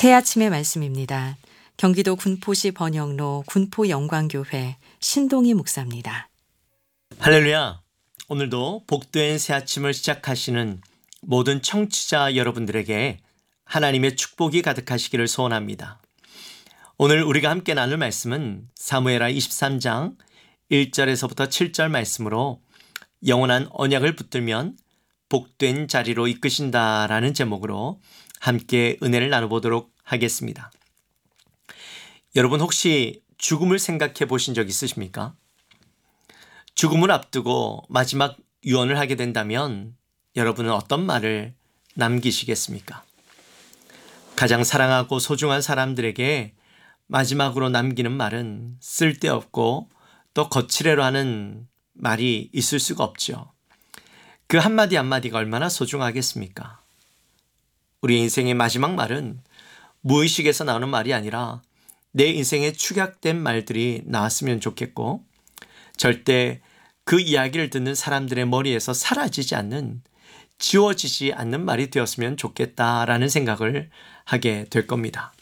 새 아침의 말씀입니다. 경기도 군포시 번영로 군포영광교회 신동희 목사입니다. 할렐루야! 오늘도 복된 새 아침을 시작하시는 모든 청취자 여러분들에게 하나님의 축복이 가득하시기를 소원합니다. 오늘 우리가 함께 나눌 말씀은 사무엘하 23장 1절에서부터 7절 말씀으로 영원한 언약을 붙들면 복된 자리로 이끄신다라는 제목으로 함께 은혜를 나눠보도록 하겠습니다. 여러분 혹시 죽음을 생각해 보신 적 있으십니까? 죽음을 앞두고 마지막 유언을 하게 된다면 여러분은 어떤 말을 남기시겠습니까? 가장 사랑하고 소중한 사람들에게 마지막으로 남기는 말은 쓸데없고 또 거칠애로 하는 말이 있을 수가 없죠. 그 한마디 한마디가 얼마나 소중하겠습니까? 우리 인생의 마지막 말은 무의식에서 나오는 말이 아니라 내 인생에 축약된 말들이 나왔으면 좋겠고 절대 그 이야기를 듣는 사람들의 머리에서 사라지지 않는, 지워지지 않는 말이 되었으면 좋겠다라는 생각을 하게 될 겁니다.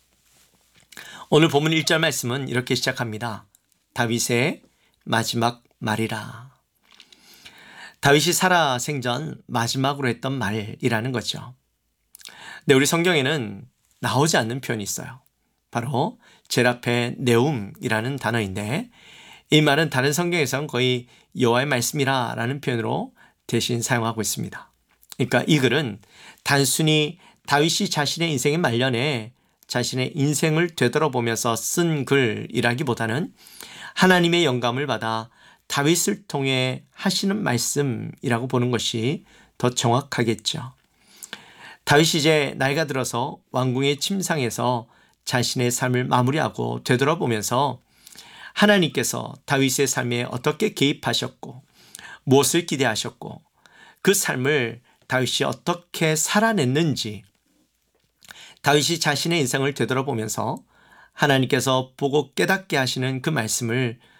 오늘 본문 1절 말씀은 이렇게 시작합니다. 다윗의 마지막 말이라. 다윗이 살아 생전 마지막으로 했던 말이라는 거죠. 네, 우리 성경에는 나오지 않는 표현이 있어요. 바로 제라페 네움이라는 단어인데 이 말은 다른 성경에서는 거의 여호와의 말씀이라 라는 표현으로 대신 사용하고 있습니다. 그러니까 이 글은 단순히 다윗이 자신의 인생의 말년에 자신의 인생을 되돌아보면서 쓴 글이라기보다는 하나님의 영감을 받아 다윗을 통해 하시는 말씀이라고 보는 것이 더 정확하겠죠. 다윗이 이제 나이가 들어서 왕궁의 침상에서 자신의 삶을 마무리하고 되돌아보면서 하나님께서 다윗의 삶에 어떻게 개입하셨고 무엇을 기대하셨고 그 삶을 다윗이 어떻게 살아냈는지, 다윗이 자신의 인생을 되돌아보면서 하나님께서 보고 깨닫게 하시는 그 말씀을